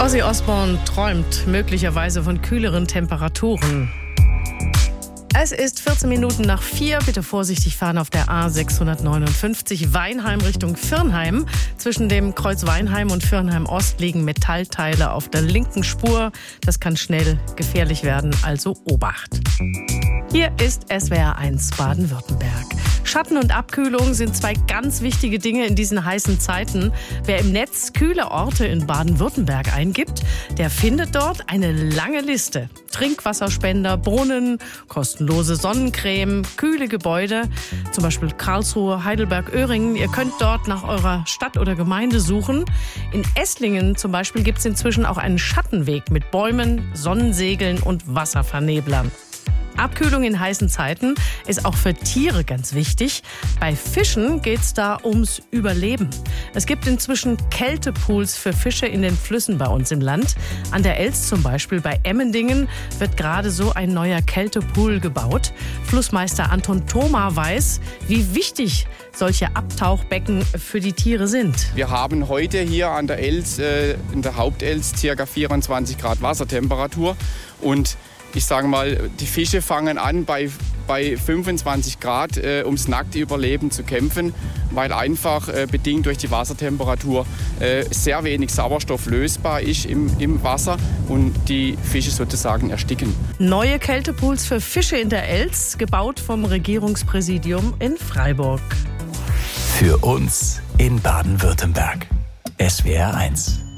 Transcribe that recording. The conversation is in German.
Ozzy Osbourne träumt möglicherweise von kühleren Temperaturen. Es ist 14 Minuten nach 4. Bitte vorsichtig fahren auf der A659 Weinheim Richtung Virnheim. Zwischen dem Kreuz Weinheim und Virnheim Ost liegen Metallteile auf der linken Spur. Das kann schnell gefährlich werden, also Obacht. Hier ist SWR 1 Baden-Württemberg. Schatten und Abkühlung sind zwei ganz wichtige Dinge in diesen heißen Zeiten. Wer im Netz kühle Orte in Baden-Württemberg eingibt, der findet dort eine lange Liste. Trinkwasserspender, Brunnen, kostenlose Sonnencreme, kühle Gebäude, zum Beispiel Karlsruhe, Heidelberg, Öhringen. Ihr könnt dort nach eurer Stadt oder Gemeinde suchen. In Esslingen zum Beispiel gibt es inzwischen auch einen Schattenweg mit Bäumen, Sonnensegeln und Wasserverneblern. Abkühlung in heißen Zeiten ist auch für Tiere ganz wichtig. Bei Fischen geht es da ums Überleben. Es gibt inzwischen Kältepools für Fische in den Flüssen bei uns im Land. An der Elst zum Beispiel bei Emmendingen wird gerade so ein neuer Kältepool gebaut. Flussmeister Anton Thoma weiß, wie wichtig solche Abtauchbecken für die Tiere sind. Wir haben heute hier an der Elst, in der Hauptelst, ca. 24 Grad Wassertemperatur. Und ich sage mal, die Fische fangen an bei 25 Grad ums nackte Überleben zu kämpfen, weil einfach bedingt durch die Wassertemperatur sehr wenig Sauerstoff lösbar ist im Wasser und die Fische sozusagen ersticken. Neue Kältepools für Fische in der Elz, gebaut vom Regierungspräsidium in Freiburg. Für uns in Baden-Württemberg. SWR 1.